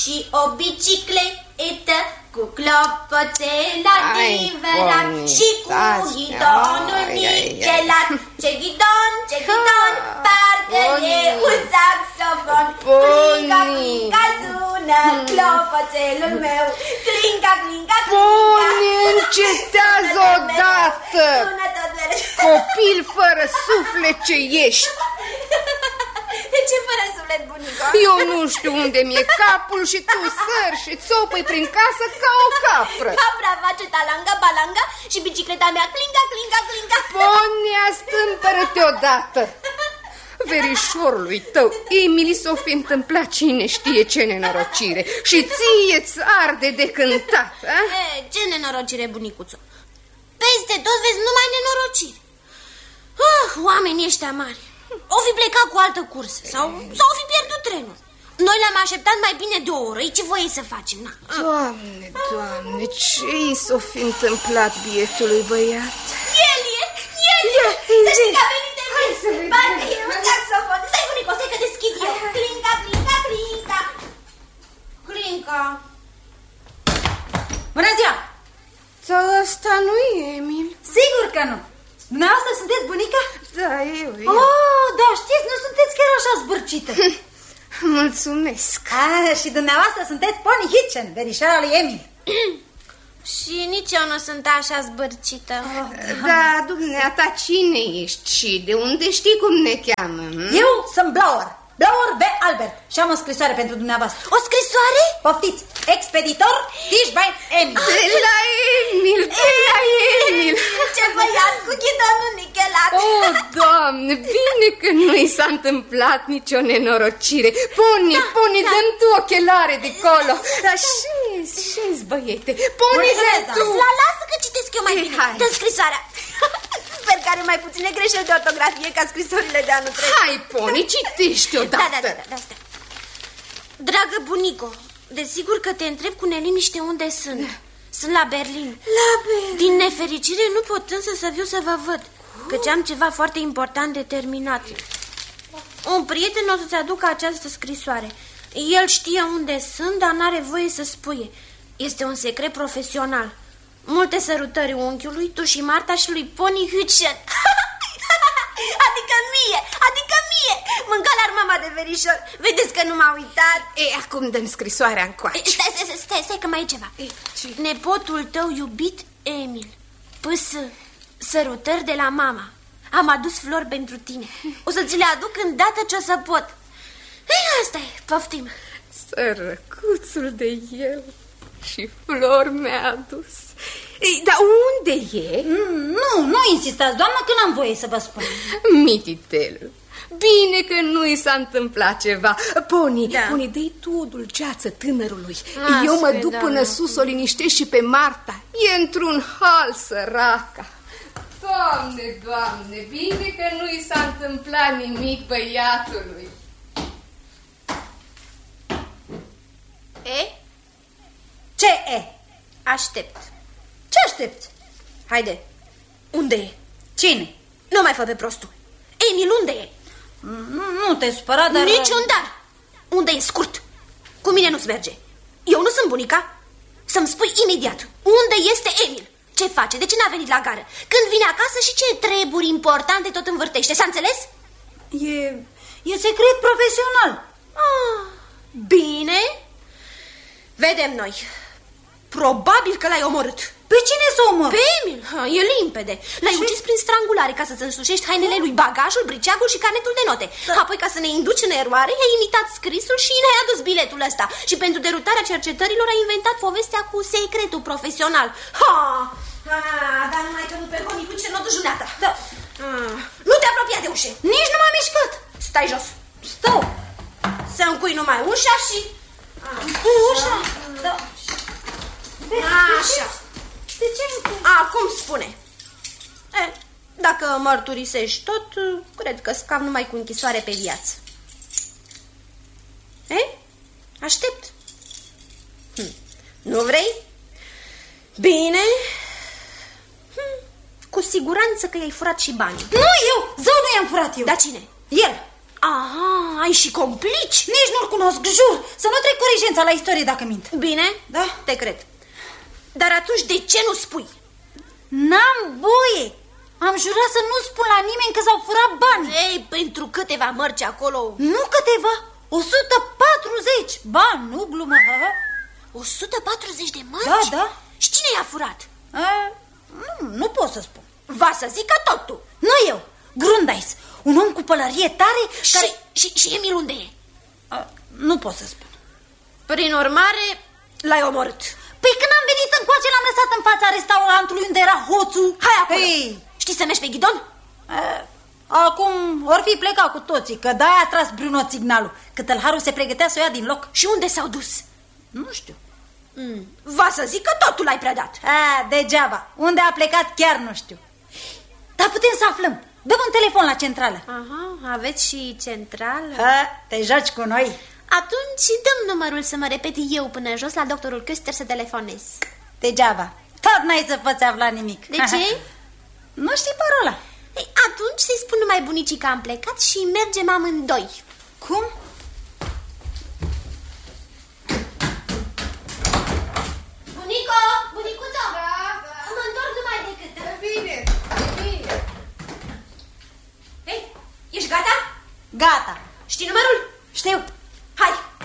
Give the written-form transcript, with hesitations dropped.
și o bicicletă cu clopoțel adevărat și cu ghidonul nicelat. Ce ghidon, parcă e un saxofon. Clinca, clinca, sună clopoțelul meu. Clinca, clinca, clinca. Pony, încetează odată! Copil fără suflet ce ești! De ce fără suflet, bunico? Eu nu știu unde mi-e capul și tu sări și țopăi prin casă ca o capră. Capra face talanga, balanga și bicicleta mea clinga, clinga, clinga. Ponia, stâmpără-te odată! Verișorului tău, Emily, s-o fi întâmplat cine știe ce nenorocire și ție-ți arde de cântat, a? Ce nenorocire, bunicuțo? Peste tot vezi numai nenorocire. Oamenii ăștia mari o fi plecat cu altă cursă sau o fi pierdut trenul. Noi le-am așteptat mai bine de o oră. Ce voie să facem? Doamne, Doamne, ce-i s-o fi întâmplat bietului băiat? El e! Să știi că a venit de mine. Parcă e un saxofon. Stai, bunico, stai că deschid eu. Clinca, clinca, clinca. Clinca. Bună ziua! Dar ăsta nu e Emil. Sigur că nu. Dumneavoastră sunteți bunica? Da, eu. Da, știți, nu sunteți chiar așa zbârcită. Mulțumesc. Și dumneavoastră sunteți Pony Hitchen, verișoara lui Emil. Și nici eu nu sunt așa zbârcită. Da, dumneata, cine ești și de unde știi cum ne cheamă? Eu sunt Blower B. Albert și am o scrisoare pentru dumneavoastră. O scrisoare? Poftiți, expeditor Tischbein Emil. De la Emil. Ce băiat cu ghidonul nichelat. Doamne, bine că nu-i s-a întâmplat nicio nenorocire. Pony, dă-mi tu ochelare de colo. Dar șezi, băiete, Pony, dă-mi tu. Lasă că citesc eu mai bine. Dă scrisoarea. Sper că are mai puține greșeli de ortografie ca scrisorile de anul trecut. Hai, Pony, citește odată. Da. Dragă bunico, desigur că te întreb cu neliniște unde sunt. Sunt la Berlin. Din nefericire nu pot însă să viu să vă văd, căci am ceva foarte important de terminat. Un prieten o să-ți aducă această scrisoare. El știe unde sunt, dar n-are voie să spuie. Este un secret profesional. Multe sărutări unchiului, tu și Marta și lui Pony Hitchen. Adică mie. Mânca la mama de verișor. Vedeți că nu m-a uitat. Acum dă-mi scrisoarea încoace. Stai că mai e ceva. Nepotul tău iubit, Emil. Sărutări de la mama. Am adus flori pentru tine. O să ți le aduc îndată ce o să pot. Asta e, poftim. Sărăcuțul de el. Și flori mi-a adus. Dar unde e? Nu insistați, doamnă, că n-am voie să vă spun. Mititel, bine că nu i s-a întâmplat ceva. Pony, dă-i tu dulceață tânărului. Eu mă duc până sus, o liniștesc și pe Marta. E într-un hal săraca. Doamne, bine că nu i s-a întâmplat nimic băiatului. Ce e? Aștept. Ce aștepți? Haide, unde e? Cine? Nu mai fă pe prostul. Emil, unde e? Nu te supăra, dar... Niciun dar. Unde e, scurt? Cu mine nu-ți merge. Eu nu sunt bunica. Să-mi spui imediat unde este Emil. Ce face? De ce n-a venit la gară? Când vine acasă și ce treburi importante tot învârtește? S-a înțeles? E secret profesional. Bine. Vedem noi. Probabil că l-ai omorât. Pe cine să omor? Pe Emil. E limpede. L-ai ucis prin strangulare ca să-ți însușești hainele lui, bagajul, briceagul și carnetul de note. Apoi, ca să ne induci în eroare, i-ai imitat scrisul și ne-ai adus biletul ăsta. Și pentru derutarea cercetărilor ai inventat povestea cu secretul profesional. Dar numai că nu pe Pony Hitchen o dujuneata. Nu te apropia de ușe. Nici nu m-am mișcat. Stai jos. Stau. Să încui numai ușa și... Ușa? Da. Așa. De ce? Acum spune. Dacă mărturisești tot, cred că scap numai cu închisoare pe viață. Aștept. Nu vrei? Bine. Cu siguranță că i-ai furat și banii. Nu eu! Zău, nu i-am furat eu. Dar cine? El. Aha, Ai și complici? Nici nu-l cunosc, jur. Să nu trec corigența la istorie dacă mint. Bine, da, te cred. Dar atunci de ce nu spui? N-am voie. Am jurat să nu spun la nimeni că s-au furat bani. Ei, pentru câteva mărci acolo... Nu câteva, 140. Bani, nu glumă. 140 de mărci? Da, da. Și cine i-a furat? Nu pot să spun. Va să zică tot tu. Nu eu, Grundais, un om cu pălărie tare care... Și Emil unde e? Nu pot să spun. Prin urmare, l-ai omorât. Păi când am venit încoace, l-am lăsat în fața restaurantului unde era hoțul. Hai acolo. Hey. Știi să mergi pe ghidon? Acum or fi plecat cu toții, că de-aia a tras Bruno signalul, că tălharul se pregătea să o ia din loc. Și unde s-au dus? Nu știu. Va să zic că totul l-ai predat. Degeaba. Unde a plecat chiar nu știu. Dar putem să aflăm. Dăm un telefon la centrală. Aha, aveți și centrală? Te joci cu noi. Atunci dăm numărul să mă repet eu până jos la doctorul Köster să telefonez. Degeaba. Tot n-ai să poți afla nimic. De ce? Nu știi parola. Ei, atunci să-i spun numai bunicii că am plecat și mergem amândoi. Cum? Bunicuțo, mă întorc numai decât. Bine. Ei, ești gata? Gata. Știi numărul?